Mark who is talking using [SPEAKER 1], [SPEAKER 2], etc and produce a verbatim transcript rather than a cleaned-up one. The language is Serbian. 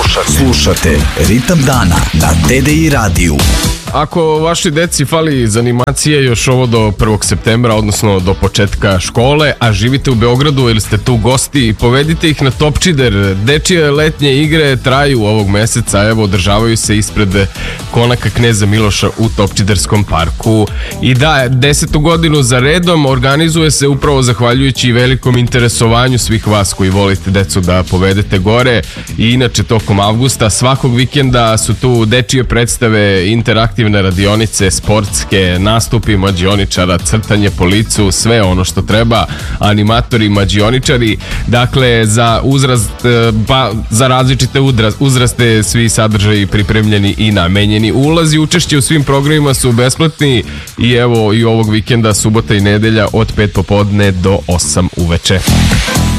[SPEAKER 1] Slušate, slušate Ritam dana na T D I radiju.
[SPEAKER 2] Ako vašoj deci fali iz animacije još ovo do prvog septembra, odnosno do početka škole, a živite u Beogradu ili ste tu gosti, povedite ih na Topčider. Dečije letnje igre traju ovog meseca, evo, održavaju se ispred konaka Kneza Miloša u Topčiderskom parku. I da, desetu godinu za redom organizuje se upravo zahvaljujući velikom interesovanju svih vas koji volite decu da povedete gore. I inače, tokom avgusta svakog vikenda su tu dečije predstave, interaktivne radionice, sportske, nastupi mađioničara, crtanje po licu, sve ono što treba, animatori, mađioničari. Dakle, za uzrast, pa za različite uzraste svi sadržaji pripremljeni i namenjeni. Ulazi, učešće u svim programima su besplatni i evo i ovog vikenda, subota i nedelja od pet popodne do osam uveče.